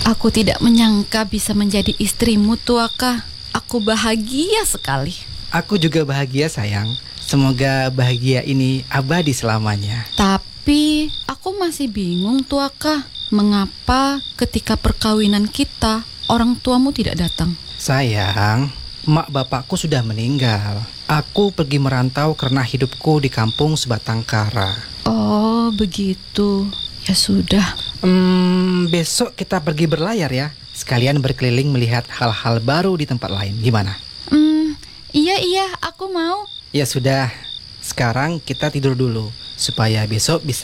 Aku tidak menyangka bisa menjadi istrimu, Tuaka. Aku bahagia sekali. Aku juga bahagia, sayang. Semoga bahagia ini abadi selamanya. Tapi aku masih bingung, Tuaka. Mengapa ketika perkawinan kita, orang tuamu tidak datang? Sayang, mak bapakku sudah meninggal. Aku pergi merantau karena hidupku di kampung sebatang kara. Oh, begitu. Ya sudah. Besok kita pergi berlayar ya. Sekalian berkeliling melihat hal-hal baru di tempat lain. Gimana? Iya, aku mau. Ya sudah, sekarang kita tidur dulu supaya besok bisa